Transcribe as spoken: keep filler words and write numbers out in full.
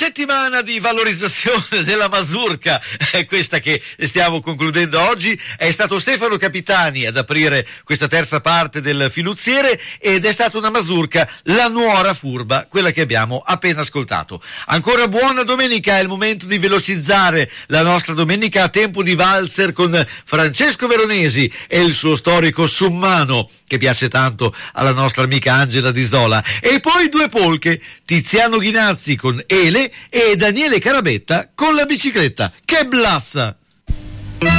settimana di valorizzazione della mazurka, è questa che stiamo concludendo oggi. È stato Stefano Capitani ad aprire questa terza parte del Filuzziere ed è stata una mazurka, La Nuora Furba, quella che abbiamo appena ascoltato. Ancora buona domenica, è il momento di velocizzare la nostra domenica a tempo di valzer con Francesco Veronesi e il suo storico Summano, che piace tanto alla nostra amica Angela Di Zola, e poi due polche, Tiziano Ghinazzi con Ele e Daniele Carabetta con La Bicicletta. Che blassa!